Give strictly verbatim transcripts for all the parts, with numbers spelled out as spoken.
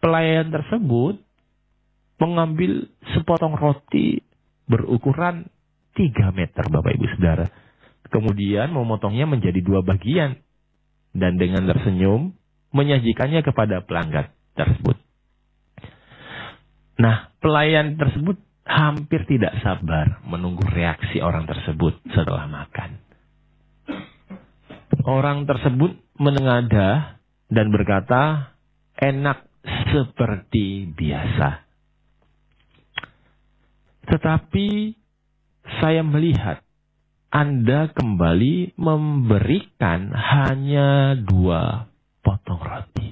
pelayan tersebut mengambil sepotong roti berukuran tiga meter, Bapak Ibu Saudara. Kemudian memotongnya menjadi dua bagian. Dan dengan tersenyum, menyajikannya kepada pelanggan tersebut. Nah, pelayan tersebut hampir tidak sabar menunggu reaksi orang tersebut setelah makan. Orang tersebut menengadah dan berkata, enak seperti biasa. Tetapi saya melihat Anda kembali memberikan hanya dua potong roti.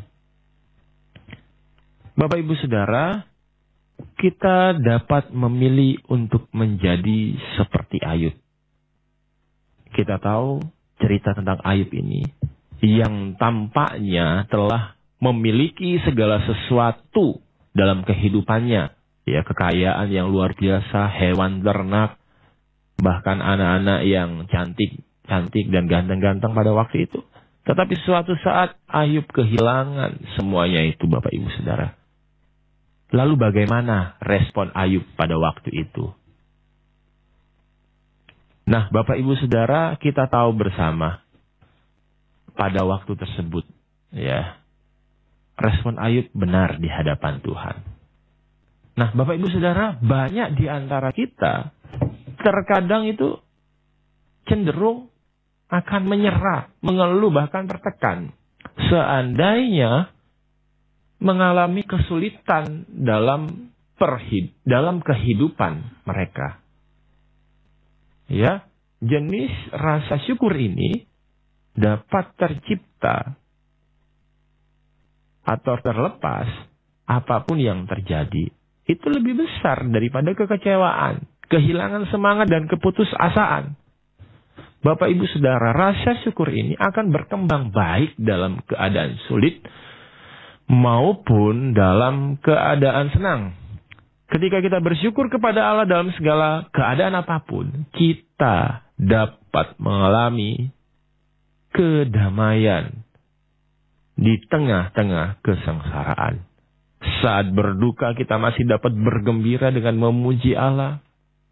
Bapak Ibu Saudara, kita dapat memilih untuk menjadi seperti Ayub. Kita tahu cerita tentang Ayub ini yang tampaknya telah memiliki segala sesuatu dalam kehidupannya. Ya, kekayaan yang luar biasa, hewan ternak, bahkan anak-anak yang cantik, cantik dan ganteng-ganteng pada waktu itu. Tetapi suatu saat Ayub kehilangan semuanya itu, Bapak Ibu Saudara. Lalu bagaimana respon Ayub pada waktu itu? Nah, Bapak Ibu Saudara, kita tahu bersama pada waktu tersebut, ya, respon Ayub benar di hadapan Tuhan. Nah, Bapak Ibu Saudara, banyak di antara kita terkadang itu cenderung akan menyerah, mengeluh, bahkan tertekan. Seandainya mengalami kesulitan dalam perhid, dalam kehidupan mereka. Ya, jenis rasa syukur ini dapat tercipta atau terlepas apapun yang terjadi. Itu lebih besar daripada kekecewaan, kehilangan semangat dan keputusasaan. Bapak Ibu Saudara, rasa syukur ini akan berkembang baik dalam keadaan sulit maupun dalam keadaan senang. Ketika kita bersyukur kepada Allah dalam segala keadaan apapun, kita dapat mengalami kedamaian di tengah-tengah kesengsaraan. Saat berduka kita masih dapat bergembira dengan memuji Allah.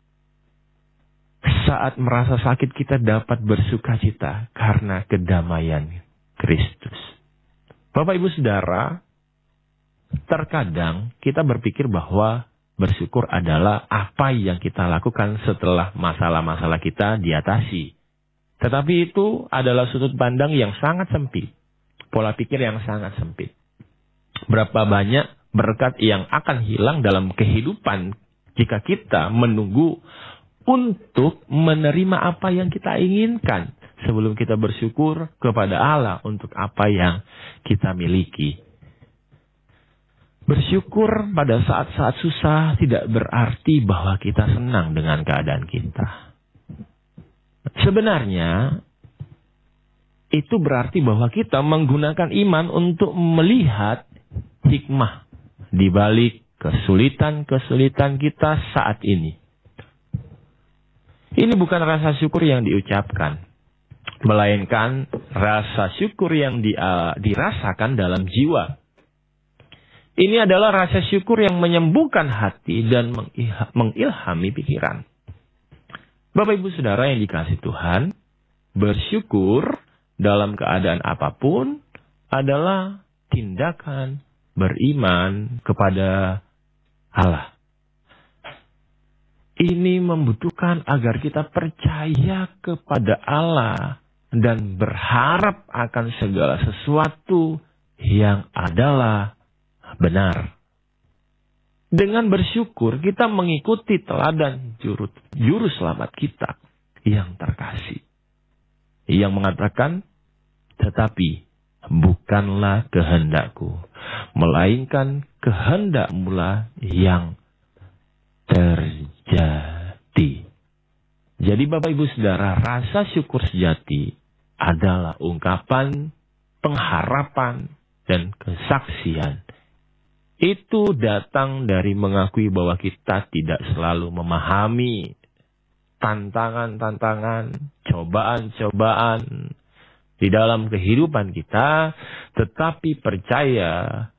Saat merasa sakit kita dapat bersukacita karena kedamaian Kristus. Bapak Ibu Saudara, terkadang kita berpikir bahwa bersyukur adalah apa yang kita lakukan setelah masalah-masalah kita diatasi. Tetapi itu adalah sudut pandang yang sangat sempit. Pola pikir yang sangat sempit. Berapa banyak berkat yang akan hilang dalam kehidupan jika kita menunggu untuk menerima apa yang kita inginkan sebelum kita bersyukur kepada Allah untuk apa yang kita miliki. Bersyukur pada saat-saat susah tidak berarti bahwa kita senang dengan keadaan kita. Sebenarnya itu berarti bahwa kita menggunakan iman untuk melihat hikmah di balik kesulitan-kesulitan kita saat ini. Ini bukan rasa syukur yang diucapkan, melainkan rasa syukur yang di, uh, dirasakan dalam jiwa. Ini adalah rasa syukur yang menyembuhkan hati dan mengilhami pikiran. Bapak Ibu Saudara yang dikasihi Tuhan, bersyukur dalam keadaan apapun adalah tindakan beriman kepada Allah. Ini membutuhkan agar kita percaya kepada Allah dan berharap akan segala sesuatu yang adalah benar. Dengan bersyukur kita mengikuti teladan juru, juru selamat kita yang terkasih. Yang mengatakan, tetapi bukanlah kehendakku, melainkan kehendak-Mu yang terjadi. Jadi Bapak Ibu Saudara, rasa syukur sejati adalah ungkapan pengharapan dan kesaksian. Itu datang dari mengakui bahwa kita tidak selalu memahami tantangan-tantangan, cobaan-cobaan di dalam kehidupan kita, tetapi percaya